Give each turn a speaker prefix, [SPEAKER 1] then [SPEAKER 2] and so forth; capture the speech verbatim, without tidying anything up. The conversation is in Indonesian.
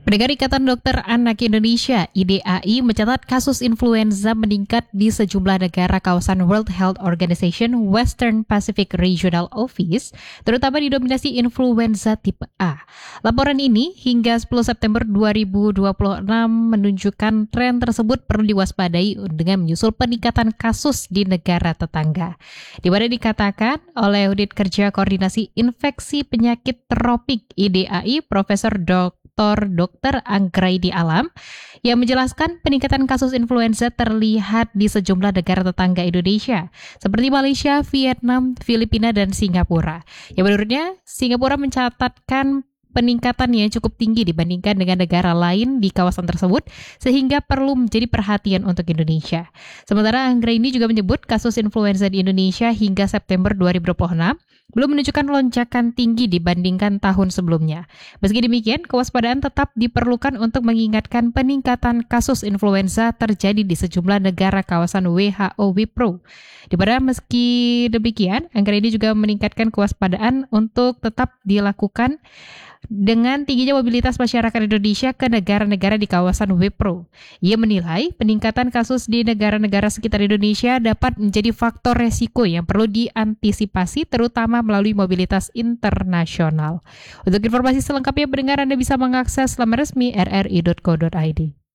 [SPEAKER 1] Pendengar Ikatan Dokter Anak Indonesia (I D A I) mencatat kasus influenza meningkat di sejumlah negara kawasan World Health Organization Western Pacific Regional Office, terutama didominasi influenza tipe A. Laporan ini hingga sepuluh September dua ribu dua puluh enam menunjukkan tren tersebut perlu diwaspadai dengan menyusul peningkatan kasus di negara tetangga. Di mana dikatakan oleh Unit Kerja Koordinasi Infeksi Penyakit Tropik I D A I, Profesor Dok Dokter Anggraini Alam, yang menjelaskan peningkatan kasus influenza terlihat di sejumlah negara tetangga Indonesia, seperti Malaysia, Vietnam, Filipina, dan Singapura. Yang menurutnya, Singapura mencatatkan peningkatan yang cukup tinggi dibandingkan dengan negara lain di kawasan tersebut, sehingga perlu menjadi perhatian untuk Indonesia. Sementara Anggraini juga menyebut kasus influenza di Indonesia hingga September dua ribu dua puluh enam belum menunjukkan lonjakan tinggi dibandingkan tahun sebelumnya. Meski demikian, kewaspadaan tetap diperlukan untuk mengingatkan peningkatan kasus influenza terjadi di sejumlah negara kawasan W H O Wipro. Di mana meski demikian, Anggraini juga meningkatkan kewaspadaan untuk tetap dilakukan dengan tingginya mobilitas masyarakat Indonesia ke negara-negara di kawasan Wipro. Ia menilai peningkatan kasus di negara-negara sekitar Indonesia dapat menjadi faktor resiko yang perlu diantisipasi, terutama melalui mobilitas internasional. Untuk informasi selengkapnya, pendengar Anda bisa mengakses laman resmi r r i dot co dot i d.